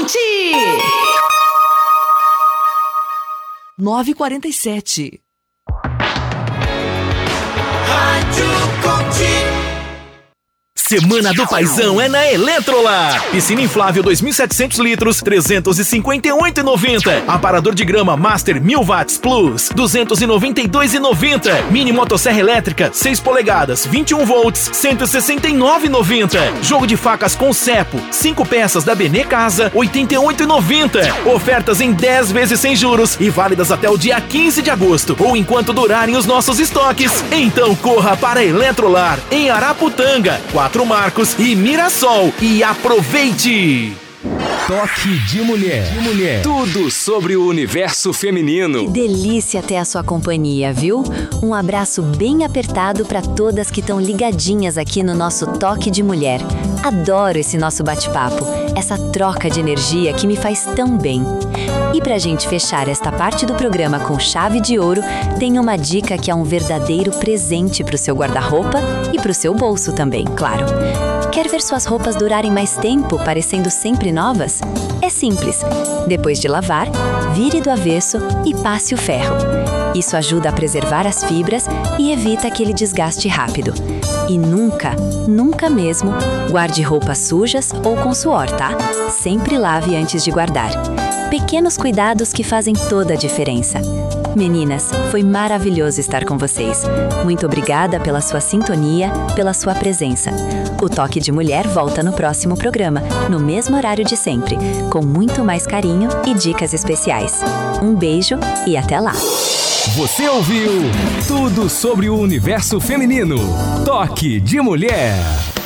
Conte! 9h47. Rádio Conte. Semana do Paizão é na Eletrolar. Piscina inflável 2.700 litros, 358,90. Aparador de grama Master 1000 watts Plus, 292,90. Mini motosserra elétrica 6 polegadas, 21 volts, 169,90. Jogo de facas com cepo, 5 peças da Benê Casa, 88,90. Ofertas em 10 vezes sem juros e válidas até o dia 15 de agosto ou enquanto durarem os nossos estoques. Então corra para Eletrolar em Araputanga, 4 Marcos e Mirassol e aproveite! Toque de mulher. Tudo sobre o universo feminino. Que delícia ter a sua companhia, viu? Um abraço bem apertado para todas que estão ligadinhas aqui no nosso Toque de Mulher. Adoro esse nosso bate-papo, essa troca de energia que me faz tão bem. E pra gente fechar esta parte do programa com chave de ouro, tem uma dica que é um verdadeiro presente pro seu guarda-roupa e pro seu bolso também, claro. Quer ver suas roupas durarem mais tempo, parecendo sempre novas? É simples. Depois de lavar, vire do avesso e passe o ferro. Isso ajuda a preservar as fibras e evita aquele desgaste rápido. E nunca mesmo, guarde roupas sujas ou com suor, tá? Sempre lave antes de guardar. Pequenos cuidados que fazem toda a diferença. Meninas, foi maravilhoso estar com vocês. Muito obrigada pela sua sintonia, pela sua presença. O Toque de Mulher volta no próximo programa, no mesmo horário de sempre, com muito mais carinho e dicas especiais. Um beijo e até lá! Você ouviu tudo sobre o universo feminino. Toque de Mulher.